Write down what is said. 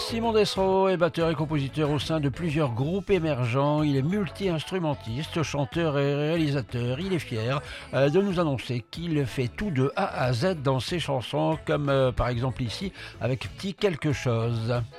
Simon Dessereau est batteur et compositeur au sein de plusieurs groupes émergents. Il est multi-instrumentiste, chanteur et réalisateur. Il est fier de nous annoncer qu'il fait tout de A à Z dans ses chansons, comme par exemple ici avec Petit quelque chose.